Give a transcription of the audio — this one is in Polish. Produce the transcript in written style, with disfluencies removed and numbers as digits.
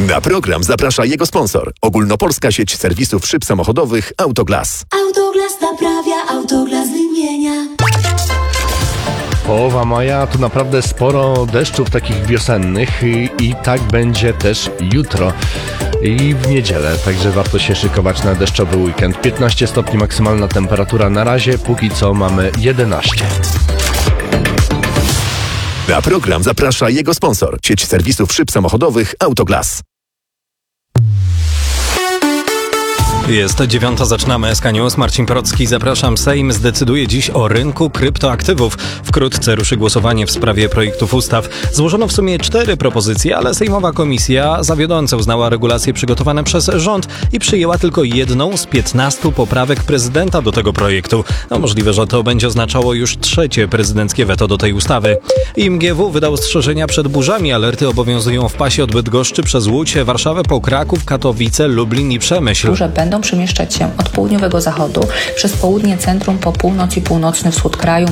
Na program zaprasza jego sponsor. Ogólnopolska sieć serwisów szyb samochodowych Autoglas. Autoglas naprawia, Autoglas wymienia. Połowa maja to naprawdę sporo deszczów takich wiosennych i tak będzie też jutro i w niedzielę, także warto się szykować na deszczowy weekend. 15 stopni maksymalna temperatura na razie, póki co mamy 11. Na program zaprasza jego sponsor. Sieć serwisów szyb samochodowych Autoglas. Jest 9:00, zaczynamy SK News. Marcin Porocki, zapraszam. Sejm zdecyduje dziś o rynku kryptoaktywów. Wkrótce ruszy głosowanie w sprawie projektów ustaw. Złożono w sumie 4 propozycje, ale sejmowa komisja zawiodąco uznała regulacje przygotowane przez rząd i przyjęła tylko jedną z 15 poprawek prezydenta do tego projektu. Możliwe, że to będzie oznaczało już 3. prezydenckie weto do tej ustawy. IMGW wydał ostrzeżenia przed burzami. Alerty obowiązują w pasie od Bydgoszczy przez Łódź, Warszawę po Kraków, Katowice, Lublin i Przemyśl. Burze będą przemieszczać się od południowego zachodu przez południe centrum po północ i północny wschód kraju.